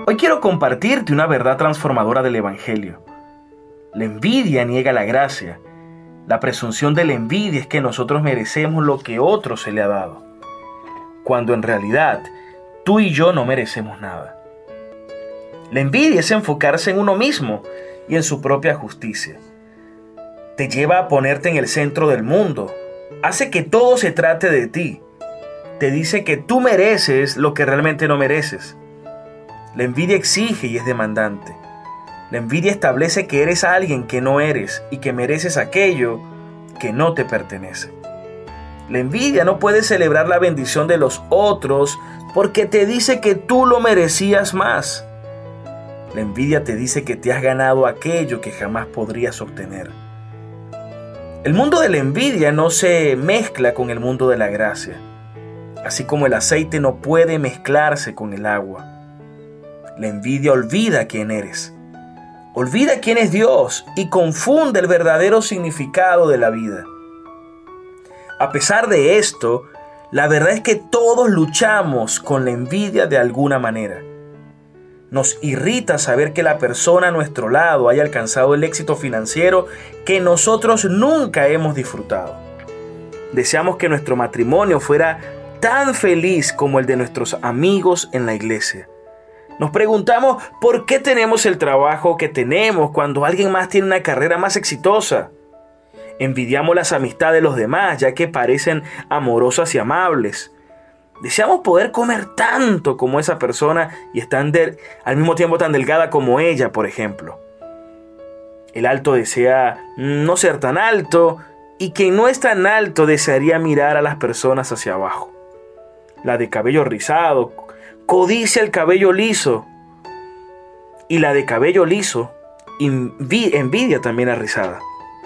Hoy quiero compartirte una verdad transformadora del Evangelio. La envidia niega la gracia. La presunción de la envidia es que nosotros merecemos lo que otro se le ha dado, cuando en realidad tú y yo no merecemos nada. La envidia es enfocarse en uno mismo y en su propia justicia. Te lleva a ponerte en el centro del mundo. Hace que todo se trate de ti. Te dice que tú mereces lo que realmente no mereces. La envidia exige y es demandante. La envidia establece que eres alguien que no eres y que mereces aquello que no te pertenece. La envidia no puede celebrar la bendición de los otros porque te dice que tú lo merecías más. La envidia te dice que te has ganado aquello que jamás podrías obtener. El mundo de la envidia no se mezcla con el mundo de la gracia, así como el aceite no puede mezclarse con el agua. La envidia olvida quién eres, olvida quién es Dios y confunde el verdadero significado de la vida. A pesar de esto, la verdad es que todos luchamos con la envidia de alguna manera. Nos irrita saber que la persona a nuestro lado haya alcanzado el éxito financiero que nosotros nunca hemos disfrutado. Deseamos que nuestro matrimonio fuera tan feliz como el de nuestros amigos en la iglesia. Nos preguntamos por qué tenemos el trabajo que tenemos cuando alguien más tiene una carrera más exitosa. Envidiamos las amistades de los demás ya que parecen amorosas y amables. Deseamos poder comer tanto como esa persona y estar al mismo tiempo tan delgada como ella, por ejemplo. El alto desea no ser tan alto y quien no es tan alto desearía mirar a las personas hacia abajo. La de cabello rizado codicia el cabello liso y la de cabello liso envidia también a rizada.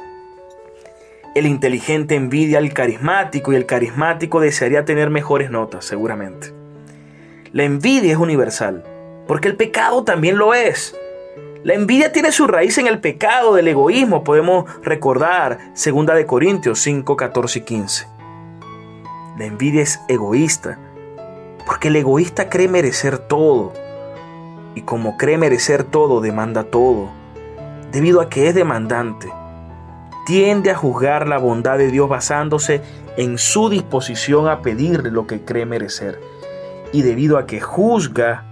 El inteligente envidia al carismático y el carismático desearía tener mejores notas, seguramente. La envidia es universal, porque el pecado también lo es. La envidia tiene su raíz en el pecado del egoísmo. Podemos recordar 2 Corintios 5, 14 y 15. La envidia es egoísta, porque el egoísta cree merecer todo. Y como cree merecer todo, demanda todo. Debido a que es demandante, tiende a juzgar la bondad de Dios basándose en su disposición a pedirle lo que cree merecer. Y debido a que juzga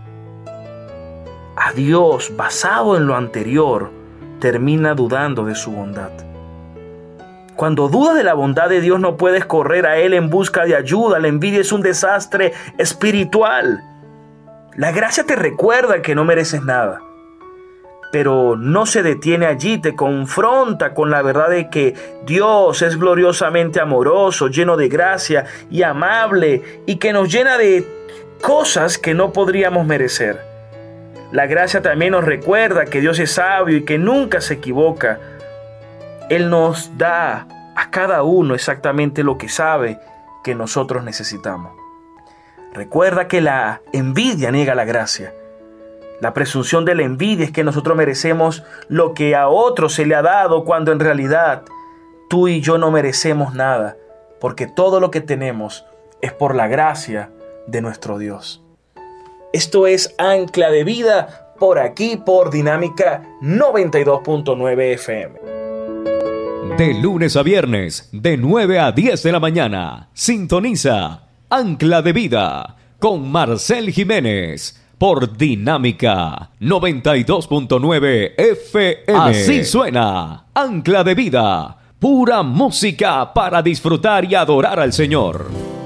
a Dios basado en lo anterior, termina dudando de su bondad. Cuando dudas de la bondad de Dios, no puedes correr a Él en busca de ayuda. La envidia es un desastre espiritual. La gracia te recuerda que no mereces nada, pero no se detiene allí, te confronta con la verdad de que Dios es gloriosamente amoroso, lleno de gracia y amable, y que nos llena de cosas que no podríamos merecer. La gracia también nos recuerda que Dios es sabio y que nunca se equivoca. Él nos da a cada uno exactamente lo que sabe que nosotros necesitamos. Recuerda que la envidia niega la gracia. La presunción de la envidia es que nosotros merecemos lo que a otro se le ha dado, cuando en realidad tú y yo no merecemos nada, porque todo lo que tenemos es por la gracia de nuestro Dios. Esto es Ancla de Vida, por aquí, por Dinámica 92.9 FM. De lunes a viernes, de 9 a 10 de la mañana, sintoniza Ancla de Vida con Marcel Jiménez por Dinámica 92.9 FM. Así suena Ancla de Vida, pura música para disfrutar y adorar al Señor.